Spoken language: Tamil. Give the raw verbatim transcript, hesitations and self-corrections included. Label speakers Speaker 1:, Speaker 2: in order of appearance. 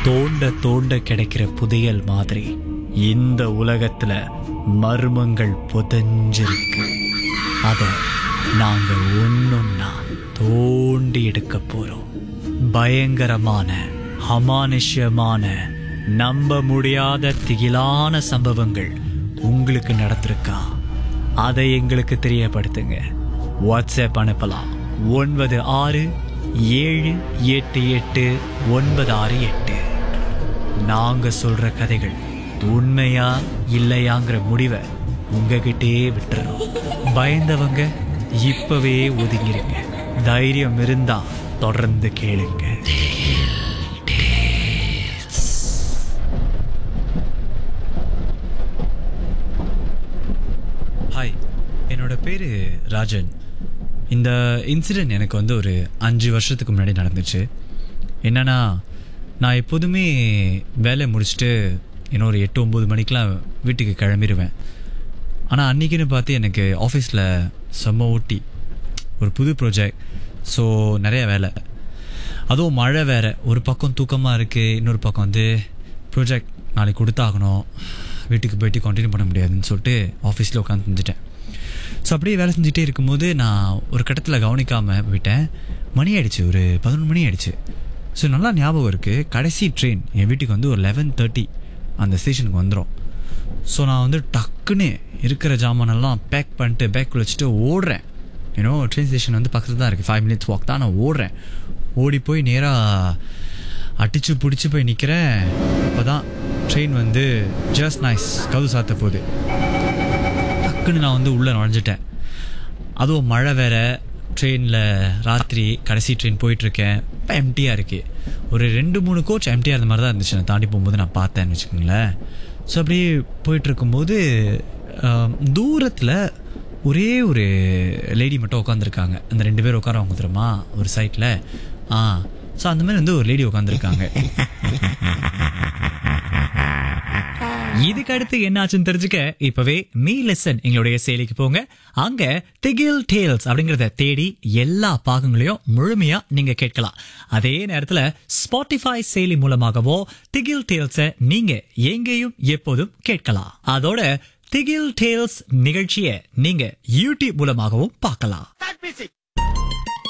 Speaker 1: தோண்ட தோண்ட கிடைக்கிற புதையல் மாதிரி இந்த உலகத்துல மர்மங்கள் புதைஞ்சிருக்கு. அத நாங்க ஒன்னொன்னா தோண்டி எடுக்க போறோம். பயங்கரமான, அமானுஷ்யமான, நம்ப முடியாத திகிலான சம்பவங்கள் உங்களுக்கு நடந்திருக்கா? அதை எங்களுக்கு தெரியப்படுத்துங்க. வாட்ஸ்அப் அனுப்பலாம். ஒன்பது ஆறு ஏழு எட்டு எட்டு ஒன்பது ஆறு எட்டு. நாங்க சொல்ற கதைகள் உண்மையா இல்லையாங்கிற முடிவை உங்ககிட்டே விட்டுறோம். பயந்தவங்க இப்பவே ஒதுங்கிருங்க. தைரியம் இருந்தா தொடர்ந்து கேளுங்க. ஹாய், என்னோட பேரு ராஜன். இந்த இன்சிடென்ட் எனக்கு வந்து ஒரு அஞ்சு வருஷத்துக்கு முன்னாடி நடந்துச்சு. என்னன்னா, நான் எப்போதுமே வேலை முடிச்சுட்டு இன்னொரு எட்டு ஒம்பது மணிக்கெலாம் வீட்டுக்கு கிளம்பிடுவேன். ஆனால் அன்றைக்கின்னு பார்த்து எனக்கு ஆஃபீஸில் செம்ம ஓட்டி, ஒரு புது ப்ராஜெக்ட். ஸோ நிறைய வேலை, அதுவும் மழை வேறு. ஒரு பக்கம் தூக்கமாக இருக்குது, இன்னொரு பக்கம் வந்து ப்ராஜெக்ட் நாளைக்கு கொடுத்தாகணும். வீட்டுக்கு போய்ட்டு கண்டினியூ பண்ண முடியாதுன்னு சொல்லிட்டு ஆஃபீஸில் உட்காந்து செஞ்சுட்டேன். ஸோ அப்படியே வேலை செஞ்சுட்டே இருக்கும்போது நான் ஒரு கட்டத்தில் கவனிக்காமல் போயிட்டேன். மணி ஆகிடுச்சு, ஒரு பதினொன்று மணி ஆகிடுச்சு. ஸோ நல்லா ஞாபகம் இருக்குது, கடைசி ட்ரெயின் என் வீட்டுக்கு வந்து ஒரு லெவன் தேர்ட்டி அந்த ஸ்டேஷனுக்கு வந்துடும். ஸோ நான் வந்து டக்குன்னு இருக்கிற ஜாமானெல்லாம் பேக் பண்ணிட்டு பேக் வச்சுட்டு ஓடுறேன். ஏன்னோ ட்ரெயின் ஸ்டேஷன் வந்து பக்கத்தில் தான் இருக்குது, ஃபைவ் மினிட்ஸ் வாக் தான். நான் ஓடுறேன். ஓடி போய் நேராக அடித்து பிடிச்சி போய் நிற்கிறேன். அப்போ தான் ட்ரெயின் வந்து ஜஸ்ட் நைஸ் கதவு சாத்த போகுது. டக்குன்னு நான் வந்து உள்ளே நுழைஞ்சிட்டேன். அதுவும் மழை வேறு, ட்ரெயினில் ராத்திரி கடைசி ட்ரெயின் போயிட்டுருக்கேன். இப்போ எம்டியாக இருக்குது. ஒரு ரெண்டு மூணு கோச் எம்டியாக இருந்த மாதிரி தான் இருந்துச்சு. நான் தாண்டி போகும்போது நான் பார்த்தேன்னு வச்சுக்கோங்களேன். ஸோ அப்படியே போயிட்டுருக்கும்போது தூரத்தில் ஒரே ஒரு லேடி மட்டும் உட்காந்துருக்காங்க. அந்த ரெண்டு பேர் உட்காரவங்க தெரியுமா ஒரு சைட்டில். ஆ ஸோ அந்த மாதிரி வந்து ஒரு லேடி உட்காந்துருக்காங்க. இதுக்கு அடுத்து என்ன ஆச்சுன்னு தெரிஞ்சுக்க இப்பவே மீ லெசன் எங்களுடைய செயலிக்கு போங்க. அங்க திகில் டேல்ஸ் அப்படிங்கறத தேடி எல்லா பாகங்களையும் முழுமையா நீங்க கேட்கலாம். அதே நேரத்துல ஸ்பாட்டிஃபை செயலி மூலமாகவோ திகில் டேல்ஸ நீங்க எங்கேயும் எப்போதும் கேட்கலாம். அதோட திகில் டேல்ஸ் நிகழ்ச்சியை நீங்க யூடியூப் மூலமாகவும் பார்க்கலாம்.